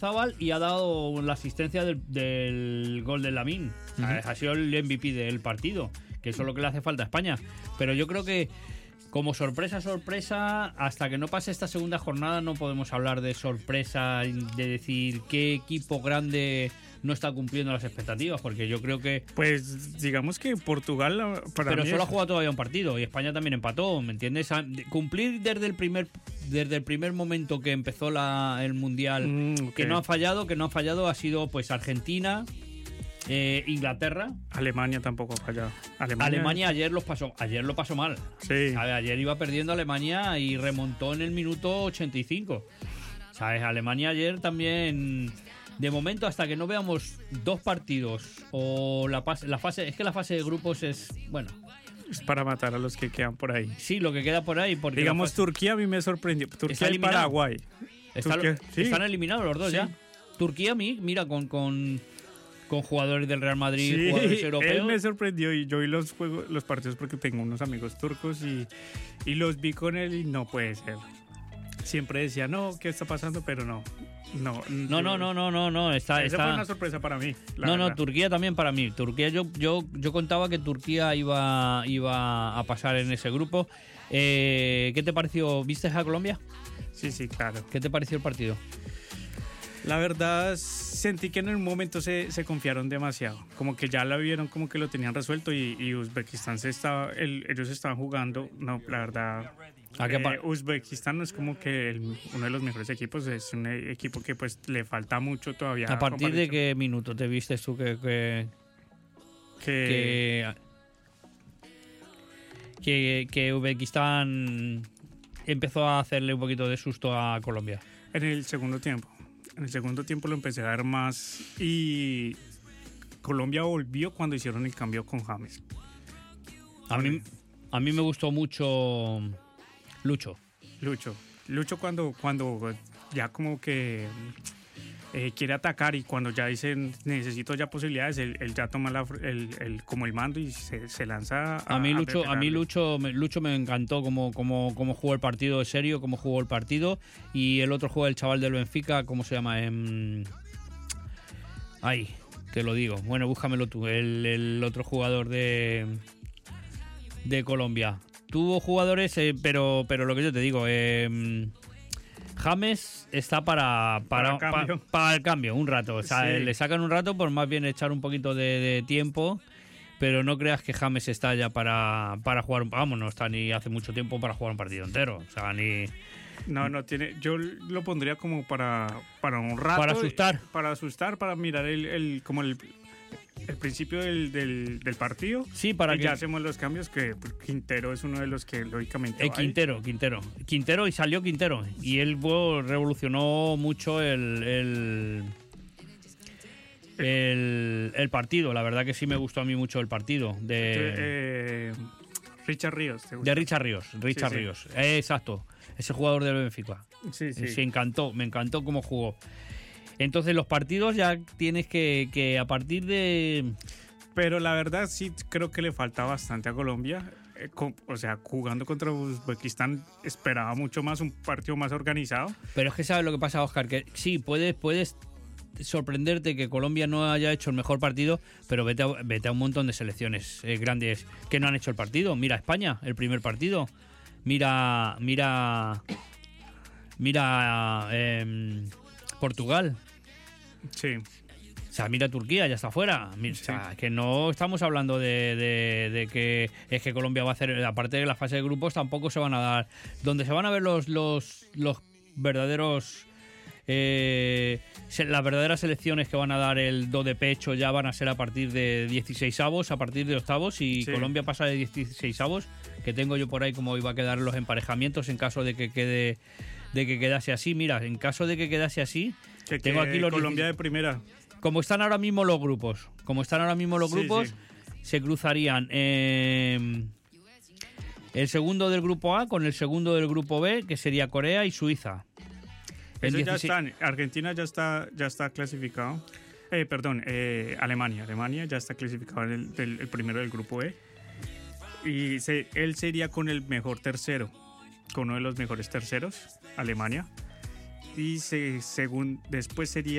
Zabal y ha dado la asistencia del gol de Lamine. Ha sido el MVP del partido, que eso es lo que le hace falta a España. Pero yo creo que como sorpresa, hasta que no pase esta segunda jornada no podemos hablar de sorpresa, de decir qué equipo grande no está cumpliendo las expectativas, porque yo creo que... Pues digamos que Portugal pero solo ha jugado todavía un partido y España también empató, ¿me entiendes? Cumplir desde el primer momento que empezó el Mundial, okay. que no ha fallado ha sido pues Argentina, Inglaterra. Alemania tampoco ha fallado. Alemania ayer lo pasó mal. Sí. ¿Sabes? Ayer iba perdiendo Alemania y remontó en el minuto 85. ¿Sabes? Alemania ayer también... De momento, hasta que no veamos dos partidos o la fase... Es que la fase de grupos es... Bueno... Es para matar a los que quedan por ahí. Sí, lo que queda por ahí. Porque digamos, Turquía a mí me sorprendió. Turquía y Paraguay. Están eliminados los dos ya. Turquía, mira, con jugadores del Real Madrid, jugadores europeos. Él me sorprendió y yo vi los partidos porque tengo unos amigos turcos y los vi con él y no puede ser. Siempre decía, no, ¿qué está pasando? Pero no. No. Esa fue una sorpresa para mí. No, Turquía también para mí. Turquía, yo contaba que Turquía iba a pasar en ese grupo. ¿Qué te pareció? ¿Viste a Colombia? Sí, claro. ¿Qué te pareció el partido? La verdad, sentí que en un momento se confiaron demasiado. Como que ya la vieron, como que lo tenían resuelto y Uzbekistán ellos estaban jugando. No, la verdad, Uzbekistán no es como que uno de los mejores equipos. Es un equipo que pues le falta mucho todavía. ¿A partir de qué minuto te viste tú que Uzbekistán empezó a hacerle un poquito de susto a Colombia? En el segundo tiempo. En el segundo tiempo lo empecé a ver más y Colombia volvió cuando hicieron el cambio con James. A mí me gustó mucho Lucho cuando ya como que quiere atacar y cuando ya dicen necesito ya posibilidades, él ya toma como el mando y se lanza a mí Lucho me encantó como jugó el partido, de serio, como jugó el partido. Y el otro juego, el chaval del Benfica, ¿cómo se llama? Ay, te lo digo, bueno, búscamelo tú, el otro jugador de Colombia. Tuvo jugadores, pero lo que yo te digo, James está para el cambio un rato. O sea, le sacan un rato por más bien echar un poquito de tiempo, pero no creas que James está ya para jugar. Vamos, no está ni hace mucho tiempo para jugar un partido entero. O sea, ni... No tiene. Yo lo pondría como para un rato. Para asustar. Para mirar el principio del partido. Sí, para que ya hacemos los cambios, que Quintero es uno de los que lógicamente Quintero y salió Quintero y él revolucionó mucho el partido. La verdad que sí me gustó a mí mucho el partido de Richard Ríos. De Richard Ríos. Exacto, ese jugador del Benfica. Sí. Me encantó cómo jugó. Entonces los partidos ya tienes que a partir de... Pero la verdad sí creo que le falta bastante a Colombia. O sea, jugando contra Uzbekistán esperaba mucho más, un partido más organizado. Pero es que sabes lo que pasa, Óscar, que sí, puedes sorprenderte que Colombia no haya hecho el mejor partido, pero vete a un montón de selecciones grandes que no han hecho el partido. Mira España, el primer partido. Mira Portugal. Sí. O sea, mira Turquía, ya está fuera. O sea, que no estamos hablando de que es que Colombia va a hacer, aparte de la fase de grupos, tampoco se van a dar. Donde se van a ver los verdaderos las verdaderas selecciones que van a dar el do de pecho ya van a ser a partir de 16avos, a partir de octavos, y Colombia pasa de 16avos, que tengo yo por ahí como iba a quedar los emparejamientos en caso de que quedase así. Mira, en caso de que quedase así, tengo aquí los Colombia de primera. Como están ahora mismo los grupos, se cruzarían el segundo del grupo A con el segundo del grupo B, que sería Corea y Suiza. Eso ya están. Argentina ya está clasificado. Alemania ya está clasificado en el primero del grupo B. Y él sería con el mejor tercero, con uno de los mejores terceros, Alemania. y según después sería